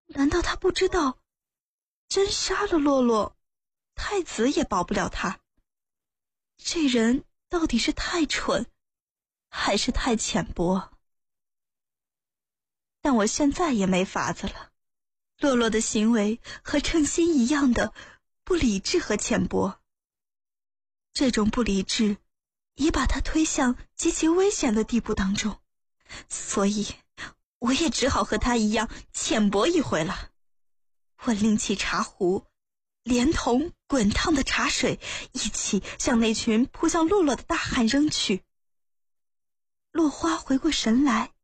难道他不知道，真杀了洛洛，太子也保不了他？这人到底是太蠢，还是太浅薄？但我现在也没法子了。洛洛的行为和称心一样的不理智和浅薄，这种不理智已把他推向极其危险的地步当中，所以我也只好和他一样浅薄一回了。我拎起茶壶，连同滚烫的茶水一起向那群扑向洛洛的大汉扔去。落花回过神来，